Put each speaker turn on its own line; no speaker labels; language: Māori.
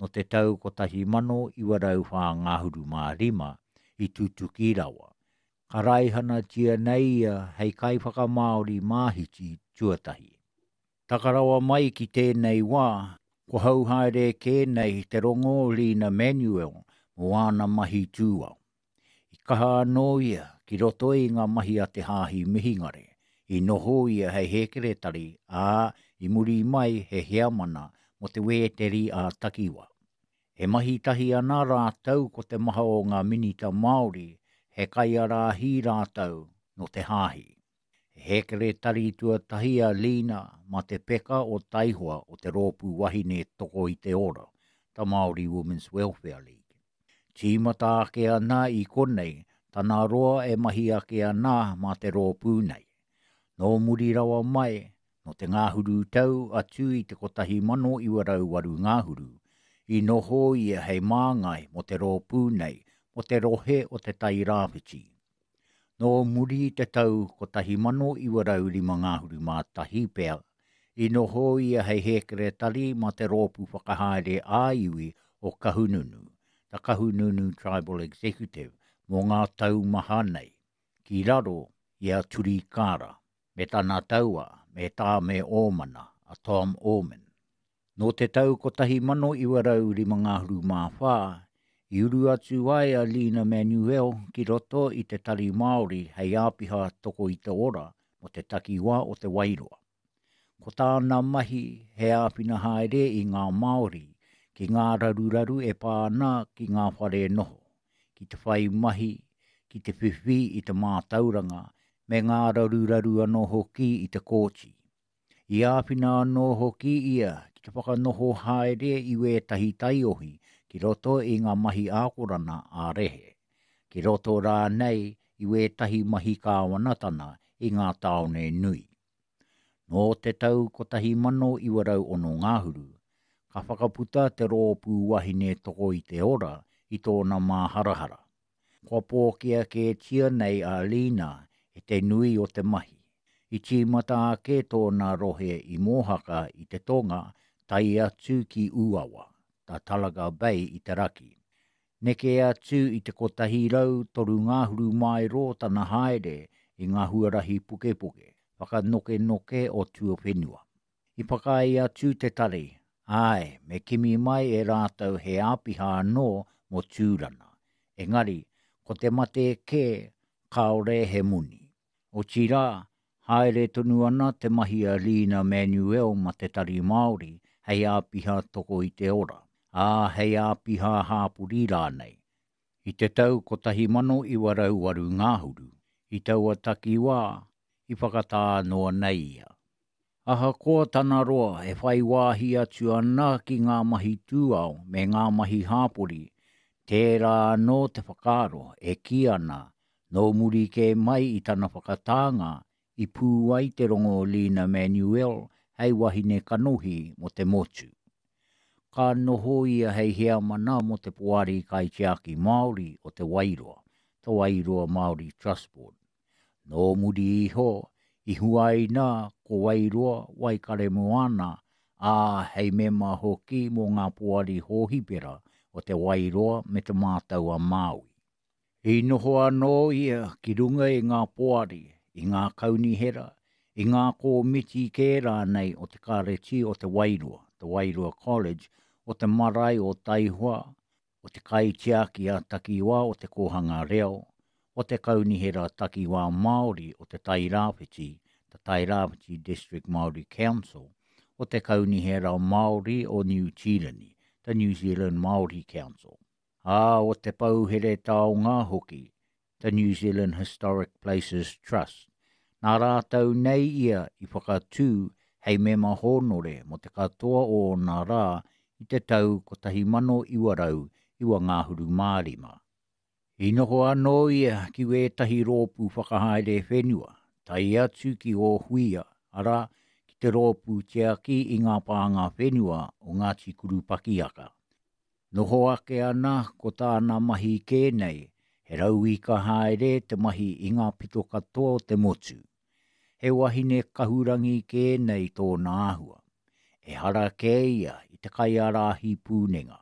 no te tau 1945 i Tutukirawa. Ka raihana tia nei ia hei kai whakamaori mahiti tuatahi. Takarawa mai ki tēnei wā, ko hauhaere kēnei te rongo Lina Manuel mo ana mahi tūau. I kaha anō ia ki roto i ngā mahi a te hāhi mihingare, i noho ia hei hekere tari i muri mai he heamana mo te weteri a takiwa. He mahi tahi ana rātau ko te maha o ngā minita Māori he kai ara hi rātau no te hāhi. He hekere tari tuatahi a Lina ma te peka o taihua o te rōpū wahine toko i te ora, ta Māori Women's Welfare League. Tīmata ake ana i konei, tana roa e mahi ake ana ma te rōpū nei. No muri rawa mai, no te ngāhuru tau atu i te 1908 ngāhuru, i noho ia hei māngai mo te rōpū nei, mo te rohe o te tai rāwhiti. No muri te tau 1905 ngāhuru mātahi pēr, i noho ia hei hekere tari ma te rōpū whakahaere āiwi o Kahununu, ta Kahununu Tribal Executive, mō ngā tau maha nei, ki raro ia Turikara, me tana taua, me tā me Omana, a Tom Oman. No te tau 1905 ngāhuru mā i uru atu ai a Lina Manuel ki roto i te tari Māori hei āpiha toko i te ora mo te takiwa o te Wairoa. Ko tāna mahi he āpina haere i ngā Māori ki ngā raruraru e pāna ki ngā whare noho, ki te whai mahi, ki te whiwhi i te mātauranga, me ngā raruraru anō hoki i te kōti. I āpina anō hoki ia ki te whakanoho haere i wētahi taiohi ki roto i ngā mahi ākorana a rehe, ki roto rā nei i wētahi mahi kāwanatana i ngā taone nui. No te tau 1906 ngāhuru, ka whakaputa te rōpū wahine toko i te ora i tōna māharahara. Kua pōkea ke tia nei a Lina e te nui o te mahi. I tīmata ake tōna rohe i mōhaka i te tonga tai atu ki Uawa, ta Talaga Bay i te raki. Neke atu i te 103 ngāhuru mai ro tana haere i ngā huarahi puke, whakanoke o tuawhenua. I pakai atu te tari, ai, me kimi mai e rātau he āpiha anō mo tūrana. Engari, ko te mate ke, kaore he muni. O tira, haere tonu ana te mahi a Lina Manuel ma te tari Māori hei āpiha toko i te ora, hei āpiha hāpuri rānei. I te tau 1908 ngāhuru, i taua takiwā, i whakatā noa nei ia. Aha koa tana roa e whai wāhi atu ana ki ngā mahi tūao me ngā mahi hāpuri, tērā anō te whakaro e ki ana, no muri ke mai i tana whakatanga i pūai te rongo Lina Manuel hei wahine kanohi mo te motu. Ka noho ia hei hea mana mo te puari kai tiaki Māori o te Wairoa, te Wairoa Māori Trust Board. No muri iho, i huai nā ko Wairoa Waikare Moana hei mema hoki mo ngā puari hōhipera o te Wairoa me te mātau a Māui. I noho anō ia ki runga i ngā puari, i ngā kaunihera, i ngā kōmiti kērā nei o te kāreti o te Wairoa, te Wairoa College, o te marae o Taihua, o te kaitiaki a takiwā o te kohanga reo, o te kaunihera takiwā Māori o te Tairāwhiti, te Tairāwhiti District Māori Council, o te kaunihera Māori o New Tirani, te New Zealand Māori Council. O te pauhere taonga hoki, the New Zealand Historic Places Trust. Nā rātau nei ia i whakatū hei mema honore mo te katoa o nā rā i te tau 1902 ngāhuru mārima. I noho anō ia ki wētahi rōpū whakahaere whenua, tai atu ki o huia, ara ki te rōpū tiaki i ngā pānga whenua o Ngāti Kurupakiaka. Noho ake ana ko tāna mahi kēnei, he rau i ka haere te mahi i ngā pito katoa o te motu. He wahine kahurangi kēnei tōna ahua. E hara ke ia i te kai arahi pūnenga.